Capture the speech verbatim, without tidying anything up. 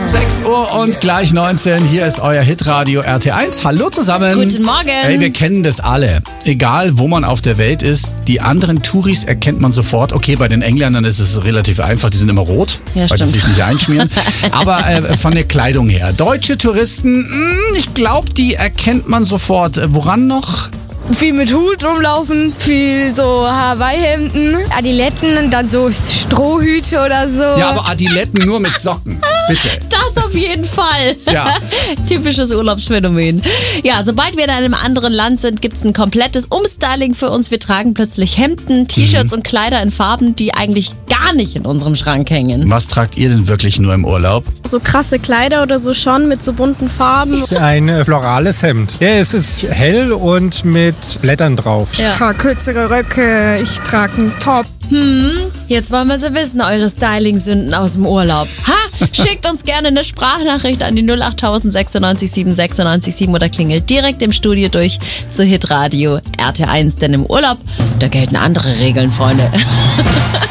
sechs Uhr und gleich neunzehn. Hier ist euer Hitradio R T eins. Hallo zusammen. Guten Morgen. Hey, wir kennen das alle. Egal, wo man auf der Welt ist, die anderen Touris erkennt man sofort. Okay, bei den Engländern ist es relativ einfach. Die sind immer rot, ja, weil stimmt. sie sich nicht einschmieren. Aber äh, von der Kleidung her. Deutsche Touristen, mh, ich glaube, die erkennt man sofort. Woran noch? Viel mit Hut rumlaufen, viel so Hawaii-Hemden, Adiletten und dann so Strohhüte oder so. Ja, aber Adiletten nur mit Socken, bitte. Das auf jeden Fall. Ja. Typisches Urlaubsphänomen. Ja, sobald wir in einem anderen Land sind, gibt's ein komplettes Umstyling für uns. Wir tragen plötzlich Hemden, T-Shirts mhm. und Kleider in Farben, die eigentlich gar nicht in unserem Schrank hängen. Was tragt ihr denn wirklich nur im Urlaub? So krasse Kleider oder so schon mit so bunten Farben. Ein äh, florales Hemd. Ja, es ist hell und mit Blättern drauf. Ja. Ich trage kürzere Röcke, ich trage einen Top. Hm, jetzt wollen wir sie wissen, eure Styling-Sünden aus dem Urlaub. Ha! Schickt uns gerne eine Sprachnachricht an die null acht tausend sechsundneunzig sieben sechsundneunzig sieben oder klingelt direkt im Studio durch zu Hitradio R T eins. Denn im Urlaub, da gelten andere Regeln, Freunde.